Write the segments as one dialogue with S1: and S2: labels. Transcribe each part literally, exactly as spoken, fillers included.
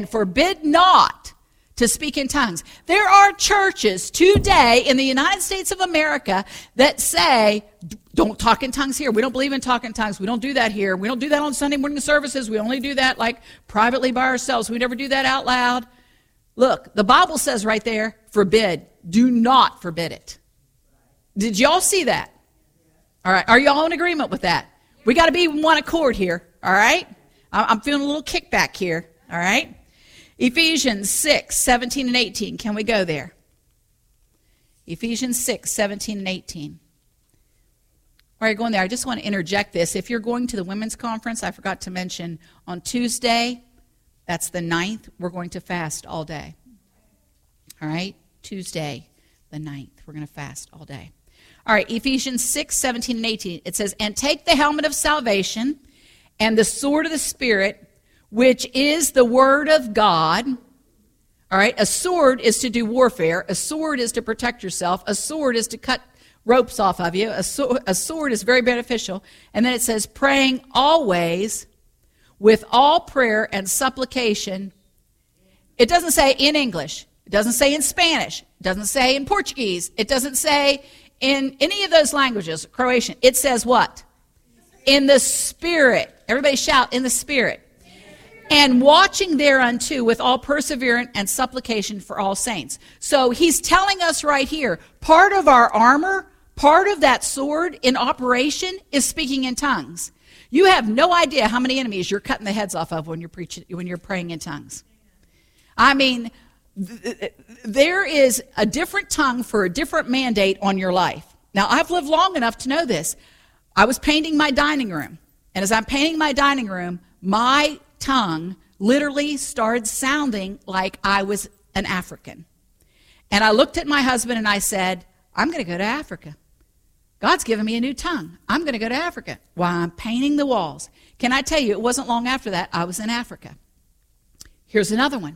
S1: forbid not to speak in tongues. There are churches today in the United States of America that say, don't talk in tongues here. We don't believe in talking in tongues. We don't do that here. We don't do that on Sunday morning services. We only do that like privately by ourselves. We never do that out loud. Look, the Bible says right there, forbid. Do not forbid it. Did y'all see that? All right. Are y'all in agreement with that? We got to be in one accord here. All right. I'm feeling a little kickback here. All right. Ephesians six, seventeen and eighteen. Can we go there? Ephesians six, seventeen and eighteen. While you're going there, I just want to interject this. If you're going to the women's conference, I forgot to mention, on Tuesday, that's the ninth, we're going to fast all day. All right? Tuesday, the ninth, we're going to fast all day. All right, Ephesians six, seventeen and eighteen. It says, and take the helmet of salvation and the sword of the Spirit, which is the word of God. All right, a sword is to do warfare. A sword is to protect yourself. A sword is to cut ropes off of you. A, so- a sword is very beneficial. And then it says, praying always with all prayer and supplication. It doesn't say in English. It doesn't say in Spanish. It doesn't say in Portuguese. It doesn't say in any of those languages, Croatian. It says what? In the Spirit. Everybody shout, in the Spirit. And watching thereunto with all perseverance and supplication for all saints. So he's telling us right here, part of our armor, part of that sword in operation is speaking in tongues. You have no idea how many enemies you're cutting the heads off of when you're preaching, when you're praying in tongues. I mean, th- there is a different tongue for a different mandate on your life. Now, I've lived long enough to know this. I was painting my dining room. And as I'm painting my dining room, my tongue literally started sounding like I was an African. And I looked at my husband and I said, I'm going to go to Africa. God's given me a new tongue. I'm going to go to Africa while I'm painting the walls. Can I tell you, it wasn't long after that I was in Africa. Here's another one.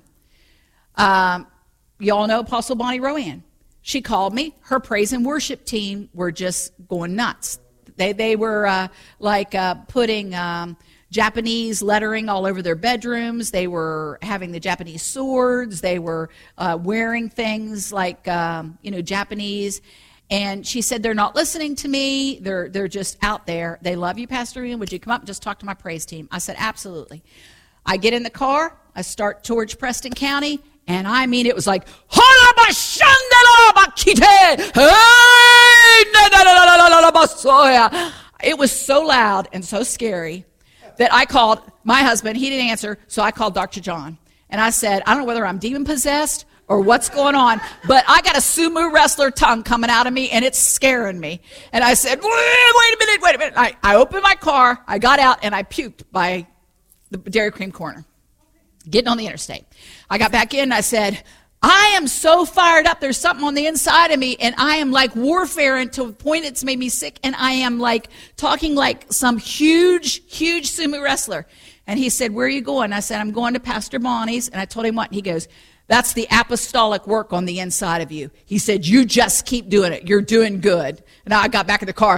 S1: Um, you all know Apostle Bonnie Rowan. She called me. Her praise and worship team were just going nuts. They they were uh, like uh, putting um, Japanese lettering all over their bedrooms. They were having the Japanese swords. They were uh, wearing things like um, you know Japanese. And she said, they're not listening to me. They're they're just out there. They love you, Pastor Ian. Would you come up and just talk to my praise team? I said, absolutely. I get in the car. I start towards Preston County. And I mean, it was like, it was so loud and so scary that I called my husband. He didn't answer, so I called Doctor John. And I said, I don't know whether I'm demon-possessed or what's going on, but I got a sumo wrestler tongue coming out of me, and it's scaring me. And I said, wait, wait a minute, wait a minute. I, I opened my car, I got out, and I puked by the Dairy Cream corner, getting on the interstate. I got back in, and I said, I am so fired up. There's something on the inside of me, and I am like warfare until the point it's made me sick, and I am like talking like some huge, huge sumo wrestler. And he said, where are you going? I said, I'm going to Pastor Bonnie's. And I told him what? And he goes, that's the apostolic work on the inside of you. He said, you just keep doing it. You're doing good. And I got back in the car.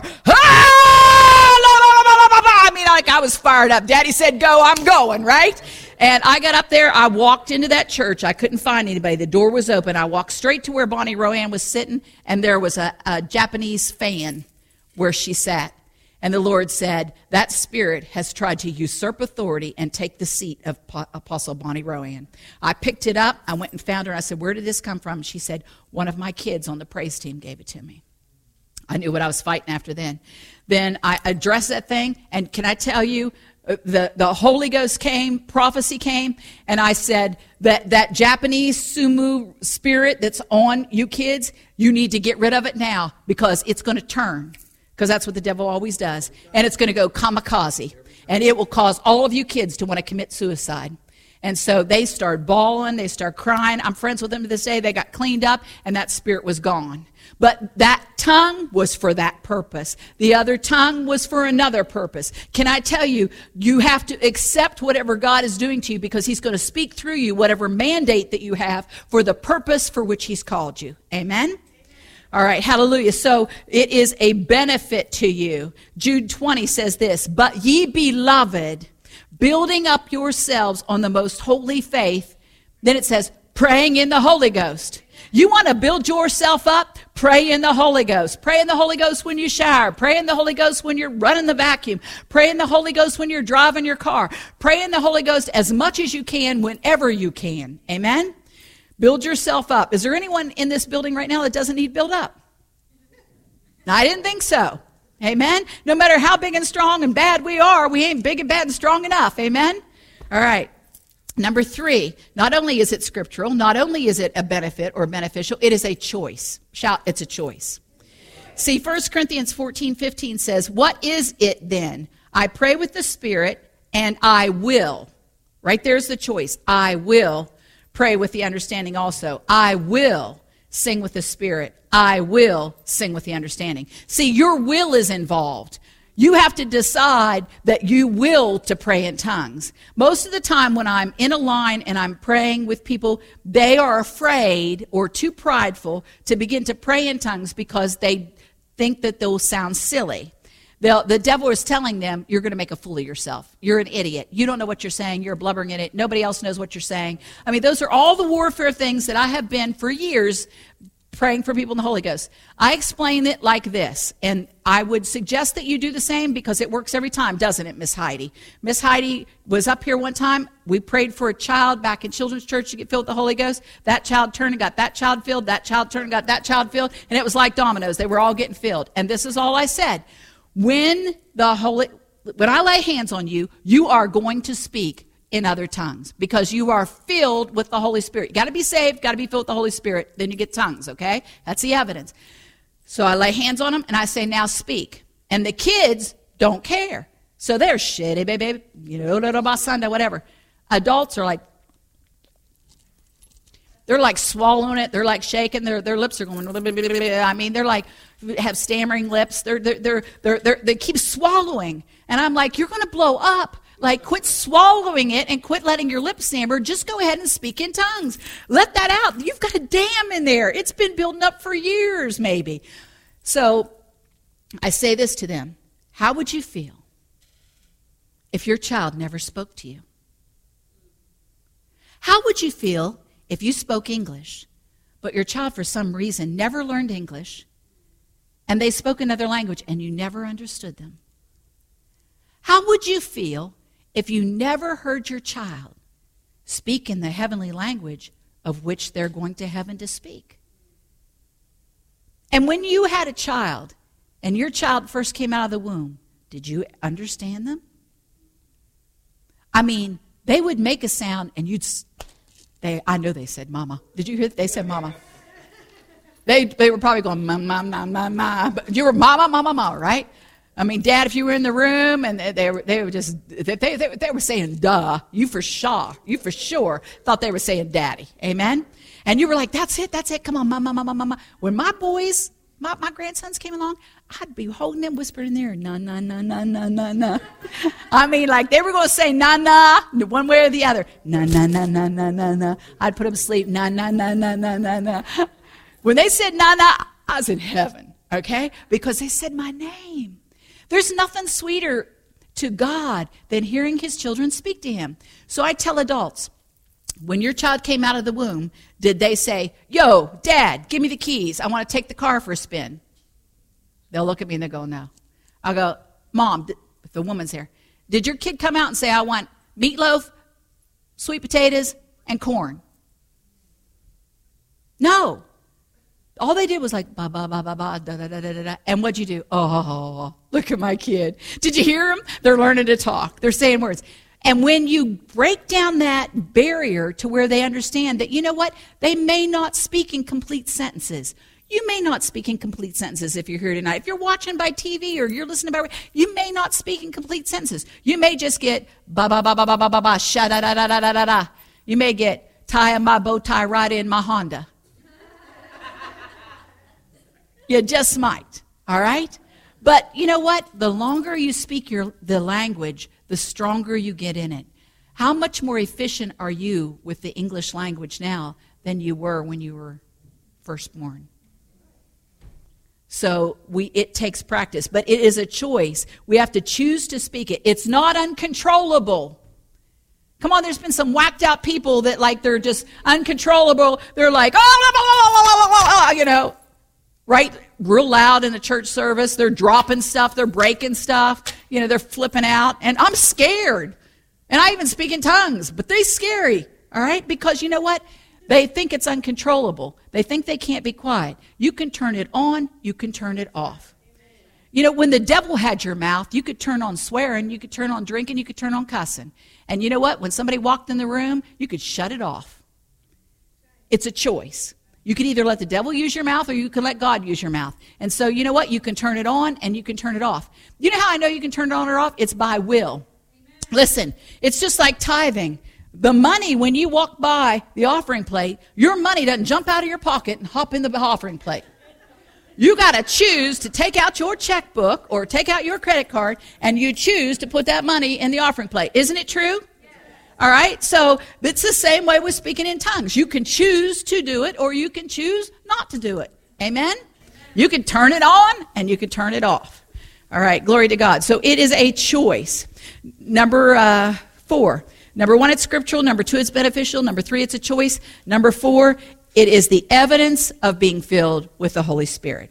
S1: I mean, like I was fired up. Daddy said, go, I'm going, right? And I got up there. I walked into that church. I couldn't find anybody. The door was open. I walked straight to where Bonnie Rowan was sitting, and there was a, a Japanese fan where she sat. And the Lord said, that spirit has tried to usurp authority and take the seat of Apostle Bonnie Rowan. I picked it up. I went and found her. I said, where did this come from? She said, one of my kids on the praise team gave it to me. I knew what I was fighting after then. Then I addressed that thing, and can I tell you, the, the Holy Ghost came, prophecy came, and I said that that Japanese sumo spirit that's on you kids, you need to get rid of it now because it's going to turn. Because that's what the devil always does. And it's going to go kamikaze. And it will cause all of you kids to want to commit suicide. And so they started bawling. They started crying. I'm friends with them to this day. They got cleaned up, and that spirit was gone. But that tongue was for that purpose. The other tongue was for another purpose. Can I tell you, you have to accept whatever God is doing to you because he's going to speak through you, whatever mandate that you have for the purpose for which he's called you. Amen? All right, hallelujah. So it is a benefit to you. Jude twenty says this, but ye beloved, building up yourselves on the most holy faith, Then it says, praying in the Holy Ghost. You want to build yourself up? Pray in the Holy Ghost. Pray in the Holy Ghost when you shower. Pray in the Holy Ghost when you're running the vacuum. Pray in the Holy Ghost when you're driving your car. Pray in the Holy Ghost as much as you can, whenever you can. Amen? Build yourself up. Is there anyone in this building right now that doesn't need build up? I didn't think so. Amen? No matter how big and strong and bad we are, we ain't big and bad and strong enough. Amen? All right. Number three, not only is it scriptural, not only is it a benefit or beneficial, it is a choice. Shout, it's a choice. See, First Corinthians fourteen fifteen says, what is it then? I pray with the Spirit, and I will. Right there's the choice. I will pray with the understanding also. I will sing with the Spirit. I will sing with the understanding. See, your will is involved. You have to decide that you will to pray in tongues. Most of the time when I'm in a line and I'm praying with people, they are afraid or too prideful to begin to pray in tongues because they think that they'll sound silly. They'll, the devil is telling them, you're going to make a fool of yourself. You're an idiot. You don't know what you're saying. You're blubbering in it. Nobody else knows what you're saying. I mean, those are all the warfare things that I have been for years praying for people in the Holy Ghost. I explain it like this, and I would suggest that you do the same because it works every time, doesn't it, Miss Heidi? Miss Heidi was up here one time. We prayed for a child back in children's church to get filled with the Holy Ghost. That child turned and got that child filled. That child turned and got that child filled, and it was like dominoes. They were all getting filled. And this is all I said. When the Holy, when I lay hands on you, you are going to speak in other tongues because you are filled with the Holy Spirit. You got to be saved, got to be filled with the Holy Spirit, then you get tongues, okay? That's the evidence. So I lay hands on them and I say, now speak. And the kids don't care. So they're shitty, baby, you know, Sunday, whatever. Adults are like, they're like swallowing it. They're like shaking. Their their lips are going. I mean, they're like have stammering lips. They're they're they're they're, they're they keep swallowing. And I'm like, you're going to blow up. Like, quit swallowing it and quit letting your lips stammer. Just go ahead and speak in tongues. Let that out. You've got a dam in there. It's been building up for years, maybe. So I say this to them. How would you feel if your child never spoke to you? How would you feel if you spoke English, but your child for some reason never learned English, and they spoke another language and you never understood them? How would you feel if you never heard your child speak in the heavenly language of which they're going to heaven to speak? And when you had a child and your child first came out of the womb, did you understand them? I mean, they would make a sound and you'd, they, I know they said mama. Did you hear that? They said mama. They, they were probably going, ma, ma, ma, ma, ma. But you were mama, mama, mama, right? I mean, Dad, if you were in the room and they, they were they were just they, they they were saying duh, you for sure, you for sure thought they were saying daddy, amen. And you were like, that's it, that's it. Come on, mama, mama, mama. When my boys, my, my grandsons came along, I'd be holding them, whispering in there, na na na na na na na. I mean, like they were going to say na na one way or the other, na na na na na na na. I'd put them to sleep, na na na na na na na. When they said na na, I was in heaven, okay, because they said my name. There's nothing sweeter to God than hearing his children speak to him. So I tell adults, when your child came out of the womb, did they say, yo, Dad, give me the keys. I want to take the car for a spin? They'll look at me and they'll go, no. I'll go, Mom, if the woman's here, did your kid come out and say, I want meatloaf, sweet potatoes, and corn? No. All they did was like, ba, ba, ba, ba, ba, da, da, da, da, da. And what'd you do? Oh, look at my kid. Did you hear them? They're learning to talk. They're saying words. And when you break down that barrier to where they understand that, you know what? They may not speak in complete sentences. You may not speak in complete sentences if you're here tonight. If you're watching by T V or you're listening by, you may not speak in complete sentences. You may just get ba, ba, ba, ba, ba, ba, ba, ba, sha, da, da, da, da, da, da, da. You may get tie my bow tie right in my Honda. You just might, all right? But you know what? The longer you speak your the language, the stronger you get in it. How much more efficient are you with the English language now than you were when you were first born? So we it takes practice, but it is a choice. We have to choose to speak it. It's not uncontrollable. Come on, there's been some whacked out people that like they're just uncontrollable. They're like, oh, blah, blah, blah, blah, blah, blah, you know, right? Real loud in the church service. They're dropping stuff. They're breaking stuff. You know, they're flipping out. And I'm scared. And I even speak in tongues, but they're scary, all right? Because you know what? They think it's uncontrollable. They think they can't be quiet. You can turn it on. You can turn it off. You know, when the devil had your mouth, you could turn on swearing, you could turn on drinking, you could turn on cussing. And you know what? When somebody walked in the room, you could shut it off. It's a choice. You can either let the devil use your mouth or you can let God use your mouth. And so you know what? You can turn it on and you can turn it off. You know how I know you can turn it on or off? It's by will. Amen. Listen, it's just like tithing. The money, when you walk by the offering plate, your money doesn't jump out of your pocket and hop in the offering plate. You got to choose to take out your checkbook or take out your credit card, and you choose to put that money in the offering plate. Isn't it true? Yes. All right? So it's the same way with speaking in tongues. You can choose to do it, or you can choose not to do it. Amen? Amen. You can turn it on, and you can turn it off. All right, glory to God. So it is a choice. Number uh, four. Number one, it's scriptural. Number two, it's beneficial. Number three, it's a choice. Number four, it is the evidence of being filled with the Holy Spirit.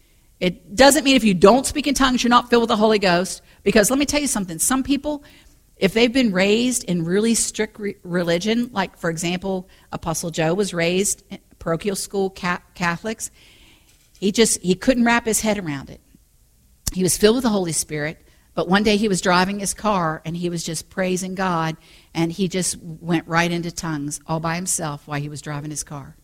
S1: It doesn't mean if you don't speak in tongues, you're not filled with the Holy Ghost. Because let me tell you something. Some people, if they've been raised in really strict re- religion, like, for example, Apostle Joe was raised in parochial school ca- Catholics, he just, he couldn't wrap his head around it. He was filled with the Holy Spirit, but one day he was driving his car, and he was just praising God, and he just went right into tongues all by himself while he was driving his car.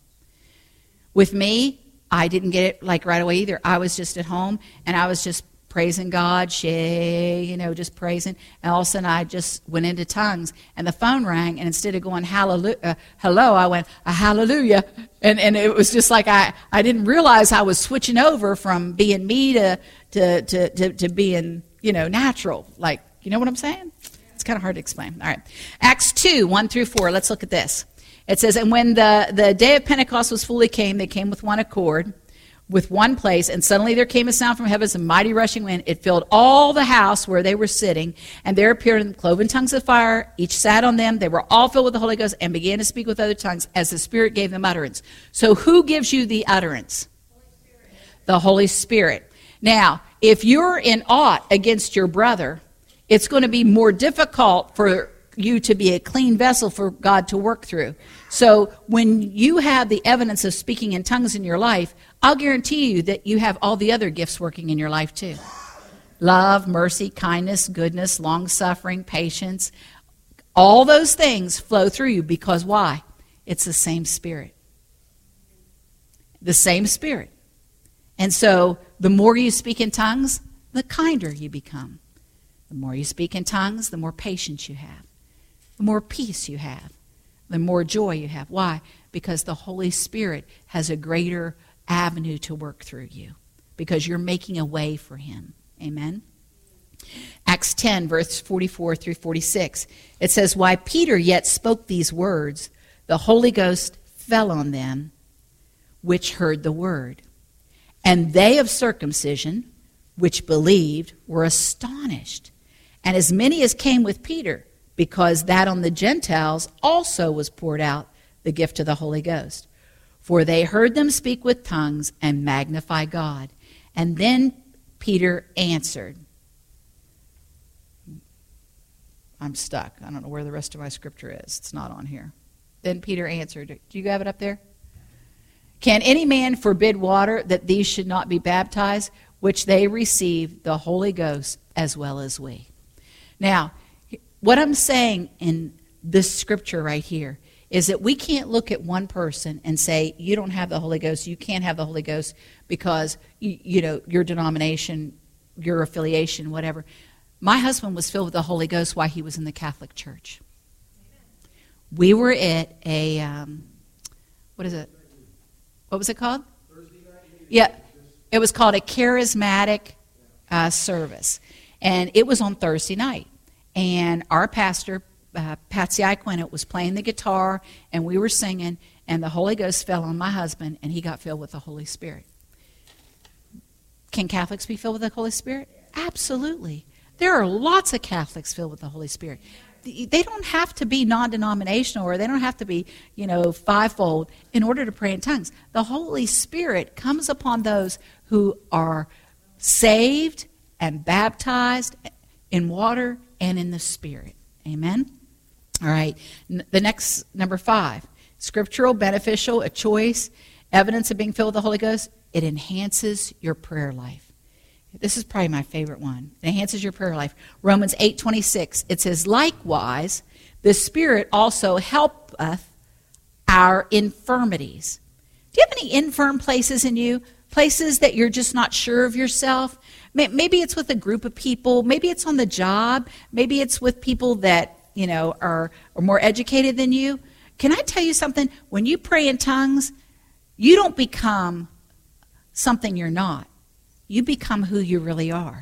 S1: With me, I didn't get it like right away either. I was just at home, and I was just praising God, shay, you know, just praising. And all of a sudden, I just went into tongues, and the phone rang, and instead of going hallelujah, uh, hello, I went a hallelujah, and and it was just like I, I didn't realize I was switching over from being me to to to to, to being, you know, natural. Like, you know what I'm saying? It's kind of hard to explain. All right, Acts two one through four. Let's look at this. It says, and when the, the day of Pentecost was fully came, they came with one accord, with one place, and suddenly there came a sound from heaven, a mighty rushing wind. It filled all the house where they were sitting, and there appeared in them cloven tongues of fire. Each sat on them. They were all filled with the Holy Ghost and began to speak with other tongues as the Spirit gave them utterance. So who gives you the utterance? Holy Spirit. The Holy Spirit. Now, if you're in aught against your brother, it's going to be more difficult for you to be a clean vessel for God to work through. So when you have the evidence of speaking in tongues in your life, I'll guarantee you that you have all the other gifts working in your life too. Love, mercy, kindness, goodness, long-suffering, patience. All those things flow through you because why? It's the same Spirit. The same Spirit. And so the more you speak in tongues, the kinder you become. The more you speak in tongues, the more patience you have. The more peace you have, the more joy you have. Why? Because the Holy Spirit has a greater avenue to work through you because you're making a way for him. Amen? Acts ten, verse forty-four through forty-six. It says, why Peter yet spoke these words, the Holy Ghost fell on them which heard the word. And they of circumcision, which believed, were astonished. And as many as came with Peter, because that on the Gentiles also was poured out the gift of the Holy Ghost. For they heard them speak with tongues and magnify God. And then Peter answered. I'm stuck. I don't know where the rest of my scripture is. It's not on here. Then Peter answered. Do you have it up there? Can any man forbid water that these should not be baptized, which they receive the Holy Ghost as well as we? Now, what I'm saying in this scripture right here is that we can't look at one person and say, you don't have the Holy Ghost, you can't have the Holy Ghost because, you, you know, your denomination, your affiliation, whatever. My husband was filled with the Holy Ghost while he was in the Catholic Church. We were at a, um, what is it? What was it called? Yeah, it was called a charismatic uh, service. And it was on Thursday night. And our pastor, uh, Patsy Iquinit, was playing the guitar, and we were singing, and the Holy Ghost fell on my husband, and he got filled with the Holy Spirit. Can Catholics be filled with the Holy Spirit? Absolutely. There are lots of Catholics filled with the Holy Spirit. they don't have to be non-denominational, or they don't have to be, you know, fivefold in order to pray in tongues. The Holy Spirit comes upon those who are saved and baptized in water and in the Spirit. Amen? All right. N- the next, number five, scriptural, beneficial, a choice, evidence of being filled with the Holy Ghost. It enhances your prayer life. This is probably my favorite one. It enhances your prayer life. Romans eight twenty-six. It says, likewise, the Spirit also helpeth our infirmities. Do you have any infirm places in you? Places that you're just not sure of yourself? Maybe it's with a group of people. Maybe it's on the job. Maybe it's with people that, you know, are, are more educated than you. Can I tell you something? When you pray in tongues, you don't become something you're not. You become who you really are.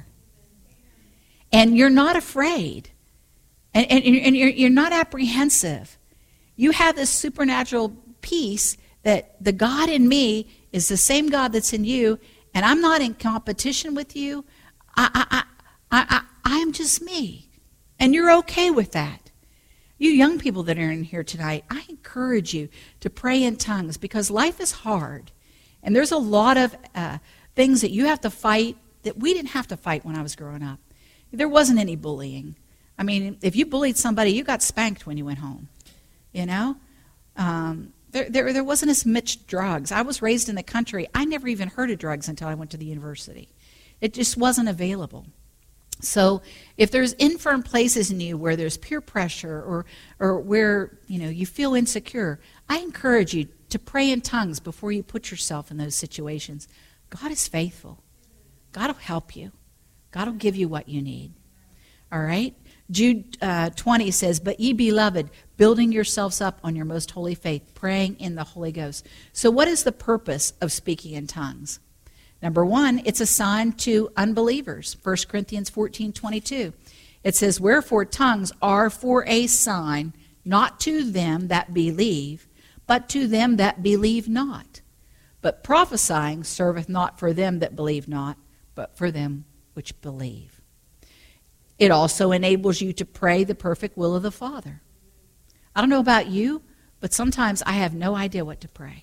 S1: And you're not afraid. And, and, and you're, you're not apprehensive. You have this supernatural peace that the God in me is the same God that's in you, and I'm not in competition with you. I, I, I, I, I am just me. And you're okay with that. You young people that are in here tonight, I encourage you to pray in tongues, because life is hard. And there's a lot of uh, things that you have to fight that we didn't have to fight when I was growing up. There wasn't any bullying. I mean, if you bullied somebody, you got spanked when you went home. You know? Um, there, there, there wasn't as much drugs. I was raised in the country. I never even heard of drugs until I went to the university. It just wasn't available. So if there's infirm places in you where there's peer pressure, or or where, you know, you feel insecure, I encourage you to pray in tongues before you put yourself in those situations. God is faithful. God will help you. God will give you what you need. All right? Jude uh, twenty says, but ye beloved, building yourselves up on your most holy faith, praying in the Holy Ghost. So what is the purpose of speaking in tongues? Number one, it's a sign to unbelievers. First Corinthians fourteen twenty-two. It says, wherefore tongues are for a sign, not to them that believe, but to them that believe not. But prophesying serveth not for them that believe not, but for them which believe. It also enables you to pray the perfect will of the Father. I don't know about you, but sometimes I have no idea what to pray.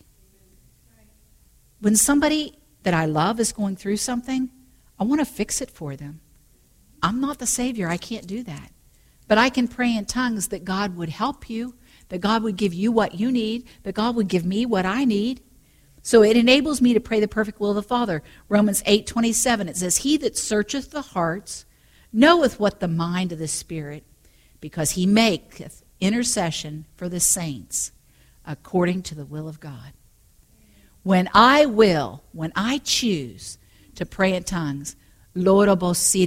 S1: When somebody that I love is going through something, I want to fix it for them. I'm not the Savior. I can't do that. But I can pray in tongues that God would help you, that God would give you what you need, that God would give me what I need. So it enables me to pray the perfect will of the Father. Romans eight twenty-seven, it says, he that searcheth the hearts knoweth what the mind of the Spirit, because he maketh intercession for the saints according to the will of God. When I will, when I choose to pray in tongues, I don't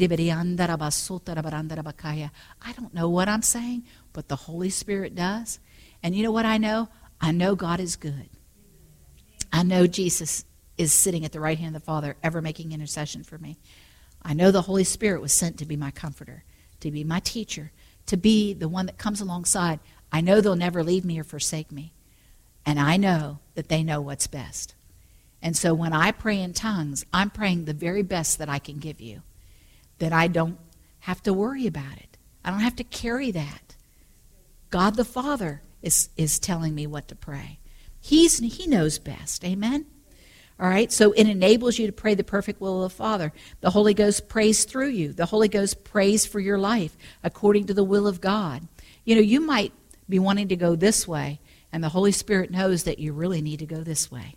S1: know what I'm saying, but the Holy Spirit does. And you know what I know? I know God is good. I know Jesus is sitting at the right hand of the Father, ever making intercession for me. I know the Holy Spirit was sent to be my comforter, to be my teacher, to be the one that comes alongside. I know they'll never leave me or forsake me. And I know that they know what's best. And so when I pray in tongues, I'm praying the very best that I can give you, that I don't have to worry about it. I don't have to carry that. God the Father is, is telling me what to pray. He's, he knows best. Amen? All right, so it enables you to pray the perfect will of the Father. The Holy Ghost prays through you. The Holy Ghost prays for your life according to the will of God. You know, you might be wanting to go this way, and the Holy Spirit knows that you really need to go this way.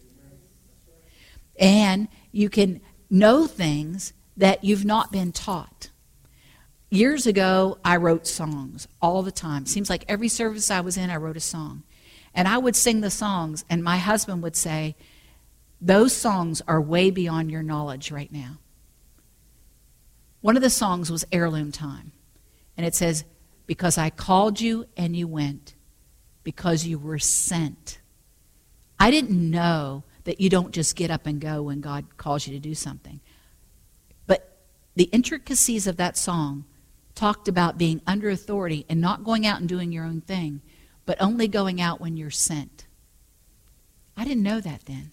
S1: And you can know things that you've not been taught. Years ago, I wrote songs all the time. Seems like every service I was in, I wrote a song. And I would sing the songs, and my husband would say, those songs are way beyond your knowledge right now. One of the songs was Heirloom Time. And it says, because I called you and you went, because you were sent. I didn't know that you don't just get up and go when God calls you to do something. But the intricacies of that song talked about being under authority and not going out and doing your own thing, but only going out when you're sent. I didn't know that then.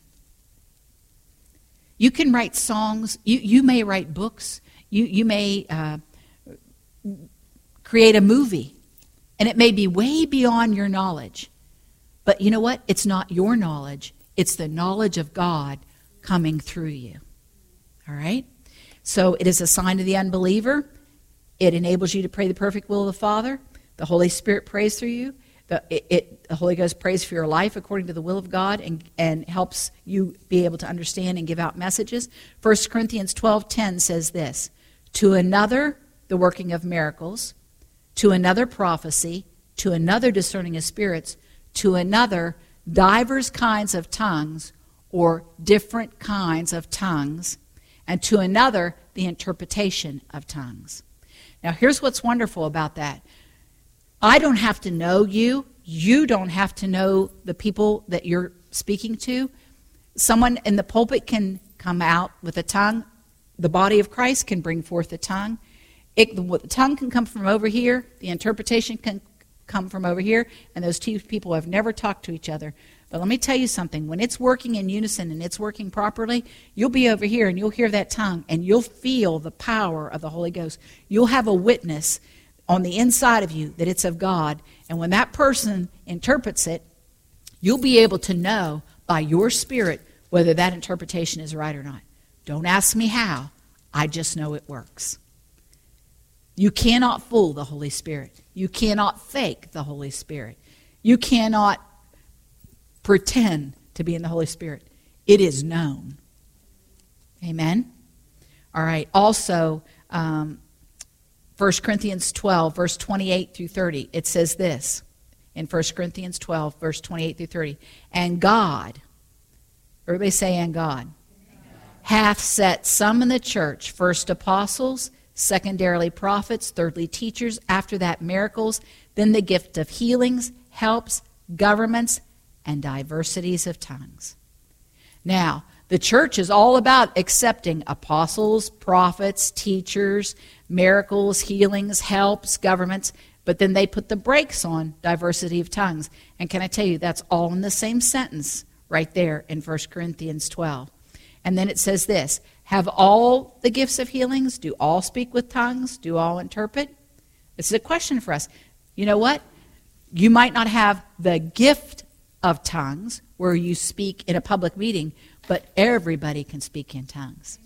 S1: You can write songs. You, you may write books. You, you may uh, create a movie. And it may be way beyond your knowledge. But you know what? It's not your knowledge. It's the knowledge of God coming through you. All right? So it is a sign to the unbeliever. It enables you to pray the perfect will of the Father. The Holy Spirit prays through you. The, it, it, the Holy Ghost prays for your life according to the will of God and, and helps you be able to understand and give out messages. First Corinthians twelve ten says this, to another the working of miracles, to another prophecy, to another discerning of spirits, to another divers kinds of tongues or different kinds of tongues, and to another the interpretation of tongues. Now here's what's wonderful about that. I don't have to know you. You don't have to know the people that you're speaking to. Someone in the pulpit can come out with a tongue. The body of Christ can bring forth a tongue. It, the tongue can come from over here. The interpretation can come from over here. And those two people have never talked to each other. But let me tell you something. When it's working in unison and it's working properly, you'll be over here and you'll hear that tongue and you'll feel the power of the Holy Ghost. You'll have a witness on the inside of you that it's of God. And when that person interprets it, you'll be able to know by your spirit whether that interpretation is right or not. Don't ask me how. I just know it works. You cannot fool the Holy Spirit. You cannot fake the Holy Spirit. You cannot pretend to be in the Holy Spirit. It is known. Amen? All right. Also, um, First Corinthians twelve, verse twenty-eight through thirty, it says this in First Corinthians twelve, verse twenty-eight through thirty. And God, everybody say, and God, hath set some in the church, first apostles, secondarily prophets, thirdly teachers, after that miracles, then the gift of healings, helps, governments, and diversities of tongues. Now, the church is all about accepting apostles, prophets, teachers, miracles, healings, helps, governments, but then they put the brakes on diversity of tongues. And can I tell you, that's all in the same sentence right there in First Corinthians twelve. And then it says this, have all the gifts of healings? Do all speak with tongues? Do all interpret? This is a question for us. You know what? You might not have the gift of tongues where you speak in a public meeting, but everybody can speak in tongues.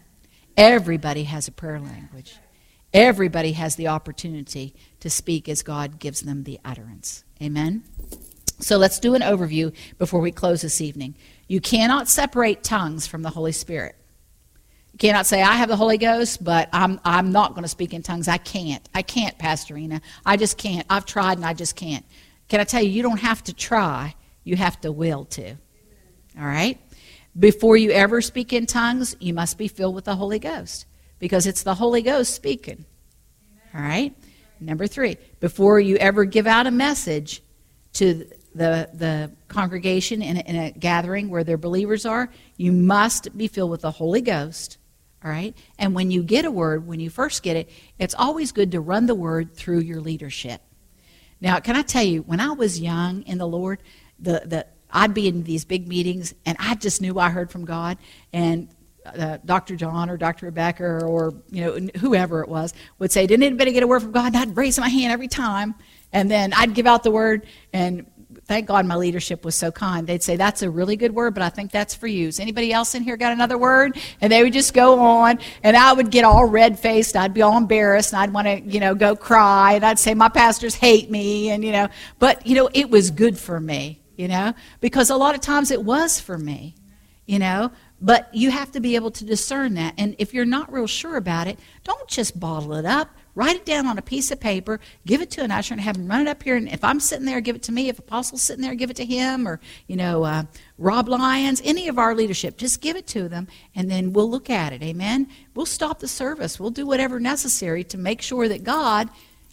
S1: Everybody has a prayer language. Everybody has the opportunity to speak as God gives them the utterance. Amen? So let's do an overview before we close this evening. You cannot separate tongues from the Holy Spirit. You cannot say, I have the Holy Ghost, but I'm I'm not going to speak in tongues. I can't. I can't, Pastorina. I just can't. I've tried and I just can't. Can I tell you, you don't have to try. You have to will to. All right? Before you ever speak in tongues, you must be filled with the Holy Ghost, because it's the Holy Ghost speaking. All right? Number three, before you ever give out a message to the the congregation in a, in a gathering where their believers are, you must be filled with the Holy Ghost. All right? And when you get a word, when you first get it, it's always good to run the word through your leadership. Now, can I tell you, when I was young in the Lord, the the I'd be in these big meetings, and I just knew I heard from God, and uh, Doctor John or Doctor Rebecca or, you know, whoever it was would say, did anybody get a word from God? And I'd raise my hand every time, and then I'd give out the word, and thank God my leadership was so kind. They'd say, that's a really good word, but I think that's for you. Is anybody else in here got another word? And they would just go on, and I would get all red-faced. I'd be all embarrassed, and I'd want to, you know, go cry, and I'd say, my pastors hate me, and, you know. But, you know, it was good for me. You know, because a lot of times it was for me, you know, but you have to be able to discern that. And if you're not real sure about it, don't just bottle it up. Write it down on a piece of paper, give it to an usher and have him run it up here. And if I'm sitting there, give it to me. If Apostle's sitting there, give it to him. Or, you know, uh, Rob Lyons, any of our leadership, just give it to them, and then we'll look at it. Amen? We'll stop the service. We'll do whatever necessary to make sure that God's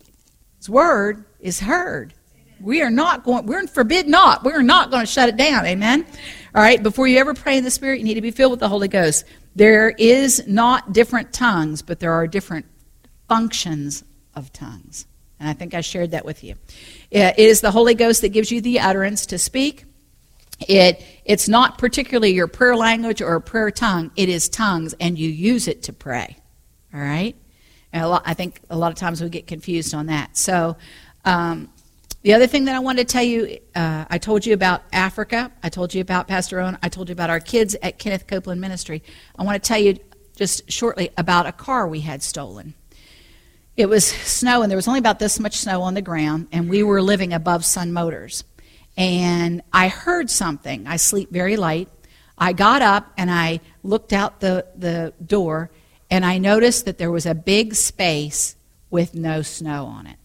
S1: word is heard. We are not going, we're forbid not. We're not going to shut it down. Amen? All right, before you ever pray in the Spirit, you need to be filled with the Holy Ghost. There is not different tongues, but there are different functions of tongues. And I think I shared that with you. It is the Holy Ghost that gives you the utterance to speak. It It's not particularly your prayer language or a prayer tongue. It is tongues, and you use it to pray. All right? And a lot, I think a lot of times we get confused on that. So, Um, the other thing that I wanted to tell you, uh, I told you about Africa. I told you about Pastor Owen. I told you about our kids at Kenneth Copeland Ministry. I want to tell you just shortly about a car we had stolen. It was snow, and there was only about this much snow on the ground, and we were living above Sun Motors. And I heard something. I sleep very light. I got up, and I looked out the, the door, and I noticed that there was a big space with no snow on it.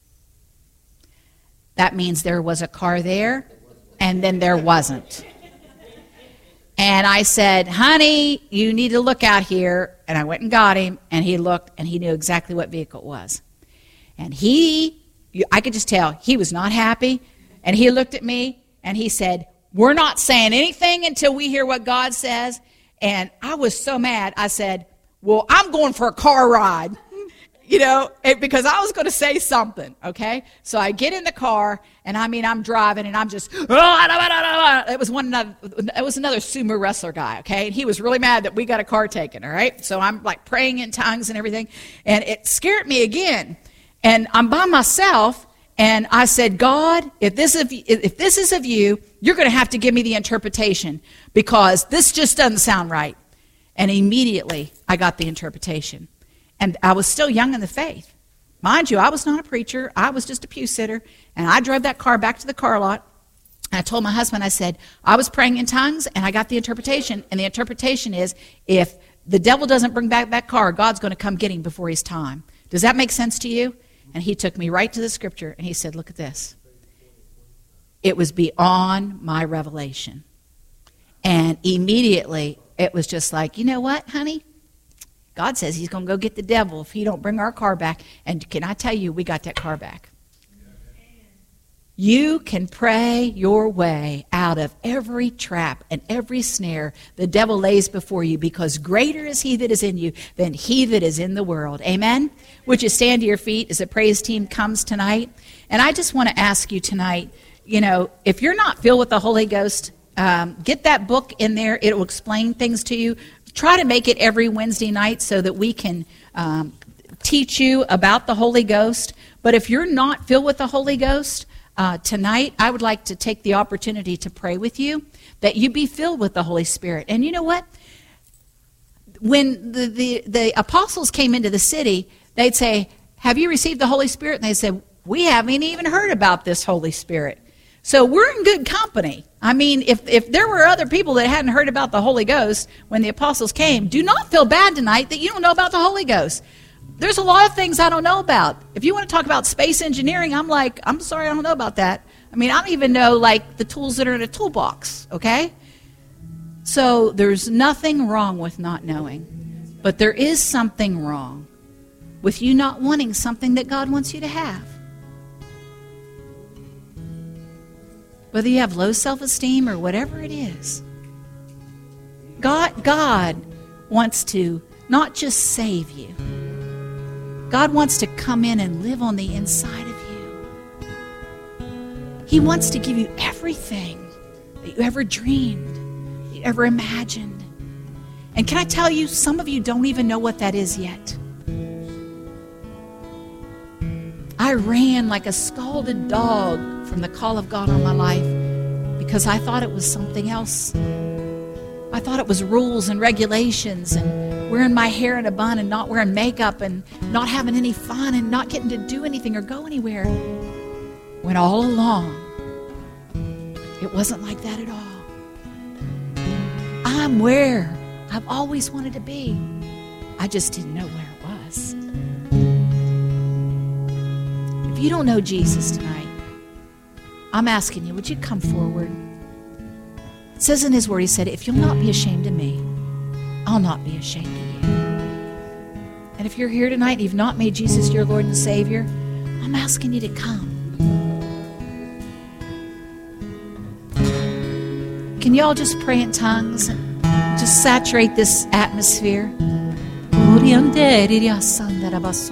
S1: That means there was a car there, and then there wasn't. And I said, honey, you need to look out here. And I went and got him, and he looked, and he knew exactly what vehicle it was. And he, I could just tell, he was not happy. And he looked at me, and he said, we're not saying anything until we hear what God says. And I was so mad. I said, well, I'm going for a car ride. You know, it, because I was going to say something, okay? So I get in the car, and I mean, I'm driving, and I'm just, oh, it was one another, it was another sumo wrestler guy, okay? And he was really mad that we got a car taken, all right? So I'm like praying in tongues and everything, and it scared me again. And I'm by myself, and I said, God, if this is, if this is of you, you're going to have to give me the interpretation, because this just doesn't sound right. And immediately, I got the interpretation. And I was still young in the faith. Mind you, I was not a preacher. I was just a pew sitter. And I drove that car back to the car lot. And I told my husband, I said, I was praying in tongues, and I got the interpretation. And the interpretation is, if the devil doesn't bring back that car, God's going to come get him before his time. Does that make sense to you? And he took me right to the scripture, and he said, look at this. It was beyond my revelation. And immediately, it was just like, you know what, honey? God says he's going to go get the devil if he don't bring our car back. And can I tell you, we got that car back. You can pray your way out of every trap and every snare the devil lays before you, because greater is he that is in you than he that is in the world. Amen? Would you stand to your feet as the praise team comes tonight? And I just want to ask you tonight, you know, if you're not filled with the Holy Ghost, um, get that book in there. It will explain things to you. Try to make it every Wednesday night so that we can um, teach you about the Holy Ghost. But if you're not filled with the Holy Ghost, uh, tonight I would like to take the opportunity to pray with you that you be filled with the Holy Spirit. And you know what? When the, the, the apostles came into the city, they'd say, have you received the Holy Spirit? And they said, we haven't even heard about this Holy Spirit. So we're in good company. I mean, if, if there were other people that hadn't heard about the Holy Ghost when the apostles came, do not feel bad tonight that you don't know about the Holy Ghost. There's a lot of things I don't know about. If you want to talk about space engineering, I'm like, I'm sorry, I don't know about that. I mean, I don't even know, like, the tools that are in a toolbox, okay? So there's nothing wrong with not knowing. But there is something wrong with you not wanting something that God wants you to have. Whether you have low self-esteem or whatever it is. God, God wants to not just save you. God wants to come in and live on the inside of you. He wants to give you everything that you ever dreamed, that you ever imagined. And can I tell you, some of you don't even know what that is yet. I ran like a scalded dog from the call of God on my life because I thought it was something else. I thought it was rules and regulations and wearing my hair in a bun and not wearing makeup and not having any fun and not getting to do anything or go anywhere. When all along, it wasn't like that at all. I'm where I've always wanted to be. I just didn't know where it was. If you don't know Jesus tonight, I'm asking you, would you come forward? It says in his word, he said, if you'll not be ashamed of me, I'll not be ashamed of you. And if you're here tonight and you've not made Jesus your Lord and Savior, I'm asking you to come. Can y'all just pray in tongues and just saturate this atmosphere?